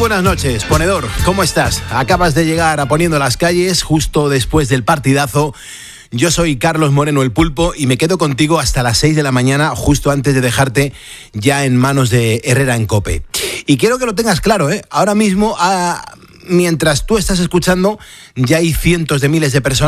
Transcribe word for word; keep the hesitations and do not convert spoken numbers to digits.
buenas noches, ponedor, ¿cómo estás? Acabas de llegar a Poniendo las Calles justo después del partidazo. Yo soy Carlos Moreno, el Pulpo, y me quedo contigo hasta las seis de la mañana, justo antes de dejarte ya en manos de Herrera en COPE. Y quiero que lo tengas claro, ¿eh? Ahora mismo, a... mientras tú estás escuchando, ya hay cientos de miles de personas